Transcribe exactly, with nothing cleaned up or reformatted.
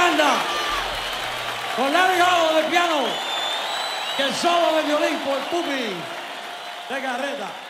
banda con Larry Hall de piano y el solo de violín por Pupi de Carreta.